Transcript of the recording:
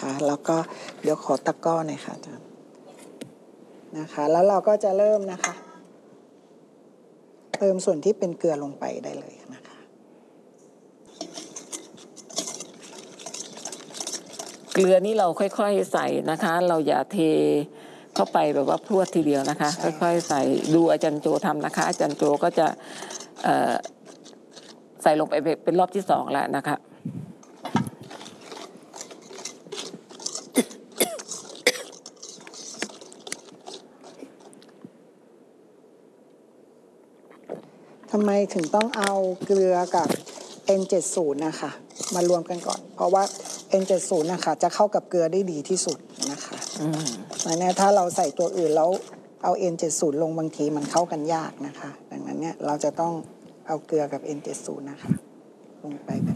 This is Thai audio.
นะคะแล้วก็เดี๋ยวขอตะกร้อหน่อยค่ะอาจารย์นะคะแล้วเราก็จะเริ่มนะคะเติมส่วนที่เป็นเกลือลงไปได้เลยนะคะเกลือนี่เราค่อยๆใส่นะคะเราอย่าเทเข้าไปแบบว่าพรวดทีเดียวนะคะค่อยๆใส่ดูอาจารย์โจทำนะคะอาจารย์โจก็จะใส่ลงไปเป็นรอบที่2แล้วนะคะทำไมถึงต้องเอาเกลือกับ N70 นะคะมารวมกันก่อนเพราะว่า N70 นะคะจะเข้ากับเกลือได้ดีที่สุดนะคะเนี่ยถ้าเราใส่ตัวอื่นแล้วเอา N70 ลงบางทีมันเข้ากันยากนะคะดังนั้นเนี่ยเราจะต้องเอาเกลือกับ N70 นะคะลงไปแบบ